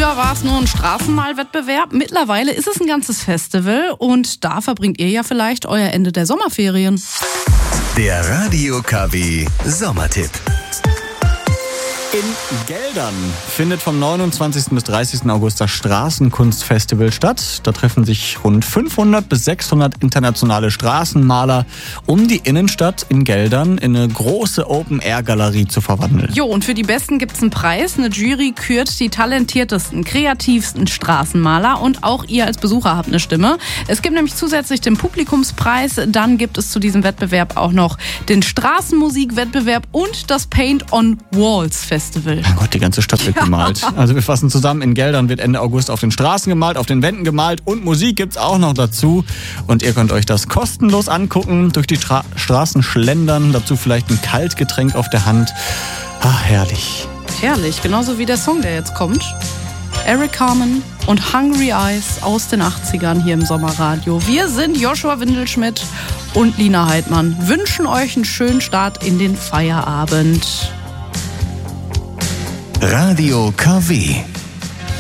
Früher war es nur ein Straßenmalwettbewerb, mittlerweile ist es ein ganzes Festival und da verbringt ihr ja vielleicht euer Ende der Sommerferien. Der Radio KW Sommertipp. In Geldern findet vom 29. bis 30. August das Straßenkunstfestival statt. Da treffen sich rund 500 bis 600 internationale Straßenmaler, um die Innenstadt in Geldern in eine große Open-Air-Galerie zu verwandeln. Jo, und für die Besten gibt's einen Preis. Eine Jury kürt die talentiertesten, kreativsten Straßenmaler und auch ihr als Besucher habt eine Stimme. Es gibt nämlich zusätzlich den Publikumspreis. Dann gibt es zu diesem Wettbewerb auch noch den Straßenmusikwettbewerb und das Paint on Walls Festival. Mein Gott, die ganze Stadt wird gemalt. Also wir fassen zusammen, in Geldern wird Ende August auf den Straßen gemalt, auf den Wänden gemalt und Musik gibt's auch noch dazu. Und ihr könnt euch das kostenlos angucken, durch die Straßen schlendern, dazu vielleicht ein Kaltgetränk auf der Hand. Ah, herrlich. Herrlich, genauso wie der Song, der jetzt kommt. Eric Carmen und Hungry Eyes aus den 80ern hier im Sommerradio. Wir sind Joshua Windelschmidt und Lina Heidmann. Wünschen euch einen schönen Start in den Feierabend. Radio KW.